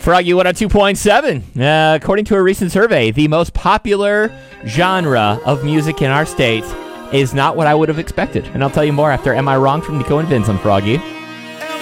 Froggy 102.7. According to a recent survey, the most popular genre of music in our state is not what I would have expected. And I'll tell you more after Am I Wrong from Nico and Vince on Froggy.